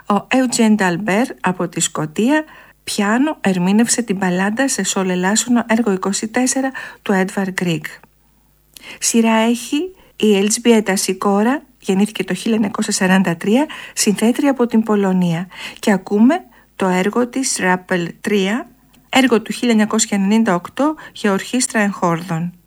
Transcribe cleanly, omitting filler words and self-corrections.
Ο Eugene d'Albert από τη Σκωτία, πιάνο, ερμήνευσε την μπαλάντα σε σολ ελάσσονο έργο 24 του Edvard Grieg. Σειρά έχει η Ελζμπιέτα Σικόρα, γεννήθηκε το 1943, συνθέτρια από την Πολωνία, και ακούμε το έργο της Rappel 3, έργο του 1998 για ορχήστρα εγχόρδων.